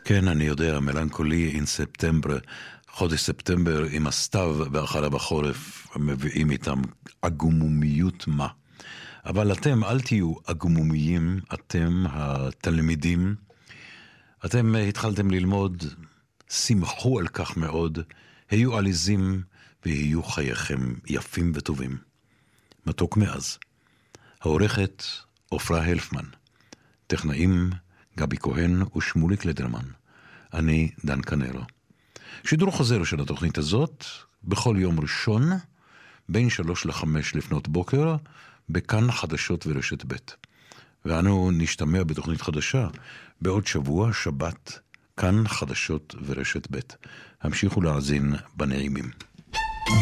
כן, אני יודע, מלנכולי אין ספטמבר, חודש ספטמבר עם הסתיו והחלה בחורף, מביאים איתם אגומומיות מה. אבל אתם אל תהיו אגומומיים, אתם התלמידים, אתם התחלתם ללמוד, שמחו על כך מאוד, היו עליזים ויהיו חייכם יפים וטובים. מתוק מאז. העורכת עופרה הלפמן, טכנאים גבי כהן ושמוליק לדרמן. אני דן קנרו. שידור חוזר של התוכנית הזאת בכל יום ראשון בין 3 ל-5 לפנות בוקר בכאן חדשות ורשת ב'. ואנו נשתמע בתוכנית חדשה בעוד שבוע, שבת, כאן חדשות ורשת ב'. המשיכו להאזין בנעימים.